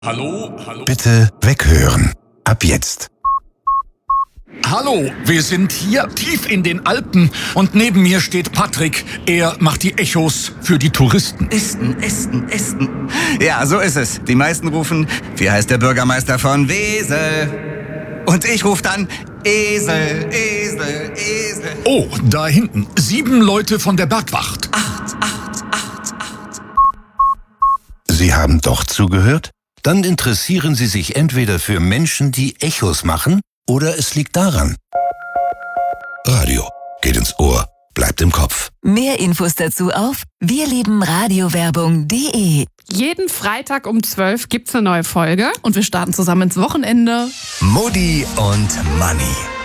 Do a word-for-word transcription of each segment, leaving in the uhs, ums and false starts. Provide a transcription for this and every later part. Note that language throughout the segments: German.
Hallo, hallo. Bitte weghören. Ab jetzt. Hallo, wir sind hier tief in den Alpen und neben mir steht Patrick. Er macht die Echos für die Touristen. Esten, Esten, Esten. Ja, so ist es. Die meisten rufen, wie heißt der Bürgermeister von Wesel? Und ich rufe dann Esel, Esel, Esel. Oh, da hinten. Sieben Leute von der Bergwacht. Acht, acht, acht, acht. Sie haben doch zugehört? Dann interessieren Sie sich entweder für Menschen, die Echos machen, oder es liegt daran. Radio geht ins Ohr, bleibt im Kopf. Mehr Infos dazu auf wirliebenradiowerbung punkt de. Jeden Freitag um zwölf gibt's eine neue Folge. Und wir starten zusammen ins Wochenende. Mutti und Manni.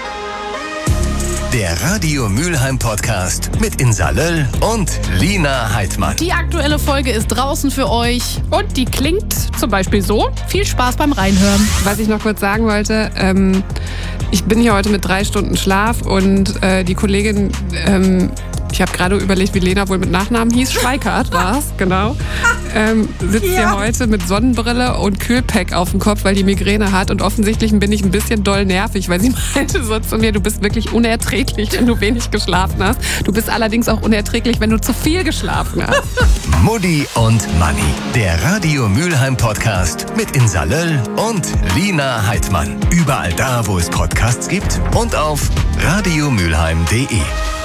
Der Radio Mülheim Podcast mit Insa Löll und Lina Heidmann. Die aktuelle Folge ist draußen für euch. Und die klingt zum Beispiel so. Viel Spaß beim Reinhören. Was ich noch kurz sagen wollte, ähm, ich bin hier heute mit drei Stunden Schlaf und äh, die Kollegin, ähm, ich habe gerade überlegt, wie Lena wohl mit Nachnamen hieß, Schweikart war es, genau, ähm, sitzt ja. hier heute mit Sonnenbrille und Kühlpack auf dem Kopf, weil die Migräne hat und offensichtlich bin ich ein bisschen doll nervig, weil sie meinte so zu mir, du bist wirklich unerträglich, wenn du wenig geschlafen hast. Du bist allerdings auch unerträglich, wenn du zu viel geschlafen hast. Mutti und Manni, der Radio Mülheim Podcast mit Insa Löll und Lina Heidmann. Überall da, wo es Podcasts gibt und auf radiomülheim punkt de.